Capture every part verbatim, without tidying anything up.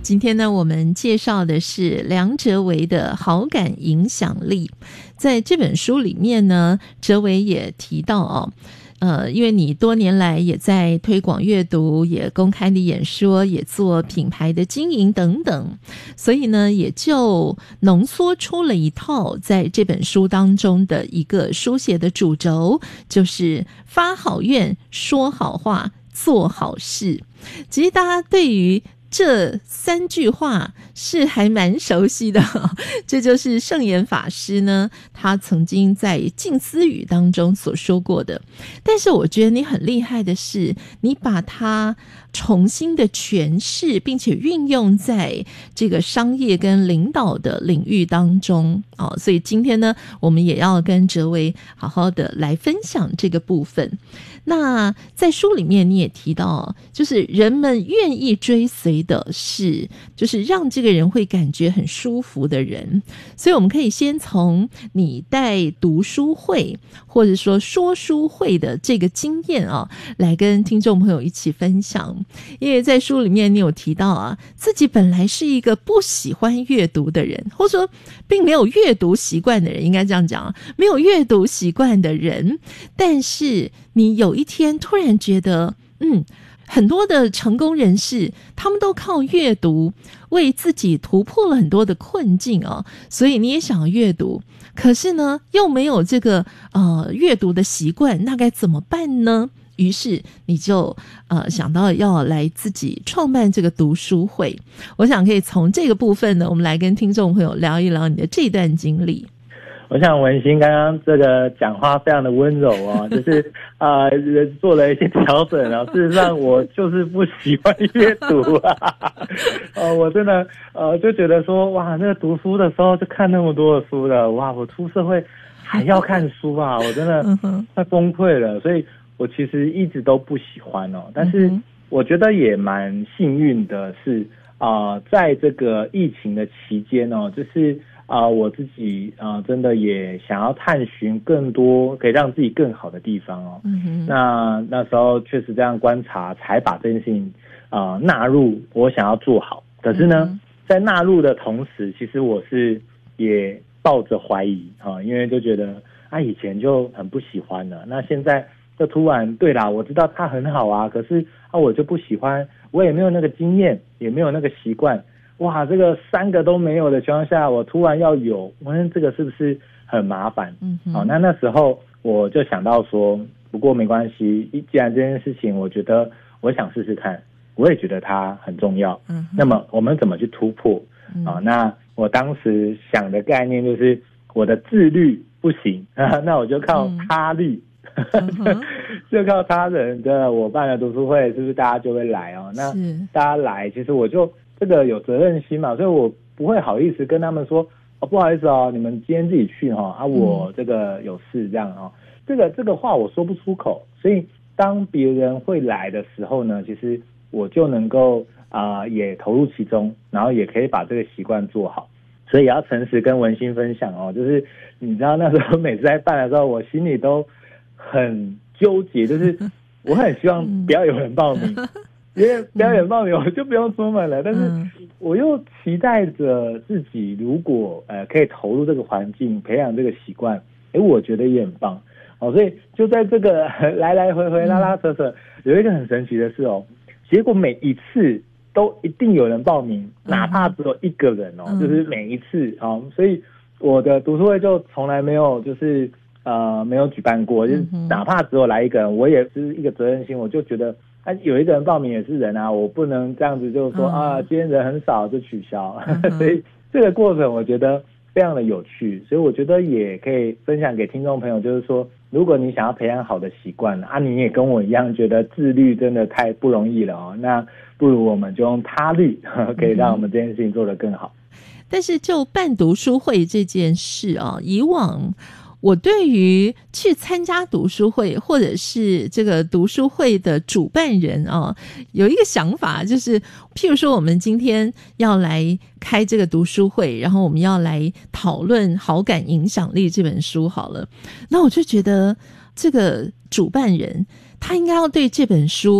今天呢，我们介绍的是梁哲维的好感影响力。在这本书里面呢，哲维也提到哦，呃，因为你多年来也在推广阅读，也公开的演说，也做品牌的经营等等，所以呢，也就浓缩出了一套在这本书当中的一个书写的主轴，就是发好愿、说好话、做好事。其实大家对于这三句话是还蛮熟悉的，这就是圣严法师呢他曾经在静思语当中所说过的。但是我觉得你很厉害的是，你把它重新的诠释，并且运用在这个商业跟领导的领域当中哦。所以今天呢，我们也要跟哲维好好的来分享这个部分。那在书里面你也提到，就是人们愿意追随的是就是让这个人会感觉很舒服的人。所以我们可以先从你带读书会或者说说书会的这个经验啊，来跟听众朋友一起分享。因为在书里面你有提到啊，自己本来是一个不喜欢阅读的人，或者说并没有阅读习惯的人，应该这样讲，没有阅读习惯的人，但是你有一天突然觉得嗯很多的成功人士他们都靠阅读为自己突破了很多的困境哦，所以你也想要阅读，可是呢又没有这个呃阅读的习惯，那该怎么办呢？于是你就呃想到要来自己创办这个读书会。我想可以从这个部分呢，我们来跟听众朋友聊一聊你的这段经历。 我想文心刚刚这个讲话非常的温柔哦，就是呃做了一些调整啊。事实上我就是不喜欢阅读啊，呃我真的呃就觉得说哇，那个读书的时候就看那么多的书了，哇，我出社会还要看书啊，我真的快崩溃了。所以我其实一直都不喜欢哦，但是我觉得也蛮幸运的是啊、呃，在这个疫情的期间哦，就是啊、呃，我自己啊、呃，真的也想要探寻更多可以让自己更好的地方哦。嗯哼。那那时候确实这样观察，才把这件事情啊、呃、纳入我想要做好。可是呢，嗯、在纳入的同时，其实我是也抱着怀疑啊，因为就觉得啊以前就很不喜欢了，那现在就突然对啦，我知道它很好啊，可是啊我就不喜欢，我也没有那个经验，也没有那个习惯。哇，这个三个都没有的情况下，我突然要有，我说这个是不是很麻烦？嗯，好、哦，那那时候我就想到说，不过没关系，既然这件事情，我觉得我想试试看，我也觉得它很重要。嗯，那么我们怎么去突破？嗯、啊，那我当时想的概念就是我的自律不行，啊、那我就靠他律。嗯就靠他人的，我办了读书会，是不是大家就会来哦？那大家来，其实我就这个有责任心嘛，所以我不会好意思跟他们说哦，不好意思哦，你们今天自己去哈、哦、啊，我这个有事这样哦，这个这个话我说不出口，所以当别人会来的时候呢，其实我就能够啊、呃、也投入其中，然后也可以把这个习惯做好。所以也要诚实跟文心分享哦，就是你知道那时候每次在办的时候，我心里都很纠结，就是我很希望不要有人报名，因为不要有人报名我就不用出门了，但是我又期待着自己如果呃可以投入这个环境，培养这个习惯，诶我觉得也很棒哦。所以就在这个来来回回拉拉扯扯，有一个很神奇的事哦，结果每一次都一定有人报名，哪怕只有一个人哦，就是每一次哦，所以我的读书会就从来没有就是呃没有举办过，就是哪怕只有来一个人，我也是一个责任心，我就觉得啊有一个人报名也是人啊，我不能这样子就说啊今天人很少就取消，所以这个过程我觉得非常的有趣，所以我觉得也可以分享给听众朋友，就是说如果你想要培养好的习惯啊，你也跟我一样觉得自律真的太不容易了哦，那不如我们就用他律可以让我们这件事情做得更好。 但是就办读书会这件事啊，以往我对于去参加读书会或者是这个读书会的主办人啊，有一个想法，就是譬如说我们今天要来开这个读书会，然后我们要来讨论《好感影响力》这本书好了，那我就觉得这个主办人他应该要对这本书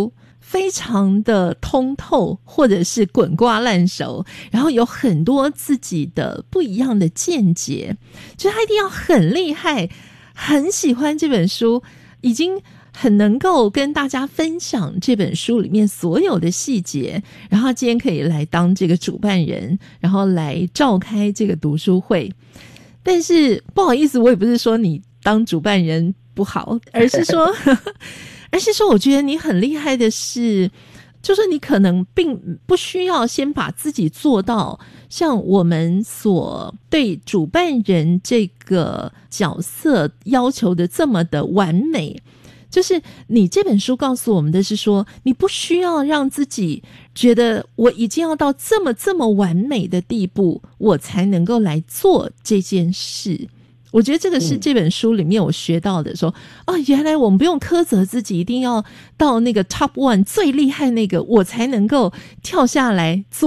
非常的通透，或者是滚瓜烂熟，然后有很多自己的不一样的见解，就他一定要很厉害，很喜欢这本书，已经很能够跟大家分享这本书里面所有的细节，然后今天可以来当这个主办人，然后来召开这个读书会。但是不好意思，我也不是说你当主办人不好，而是说而是说我觉得你很厉害的是，就是你可能并不需要先把自己做到像我们所对主办人这个角色要求的这么的完美，就是你这本书告诉我们的是说，你不需要让自己觉得我已经要到这么这么完美的地步，我才能够来做这件事。我觉得这个是这本书里面我学到的，说哦，原来我们不用苛责自己一定要到那个 top one 最厉害那个，我才能够跳下来做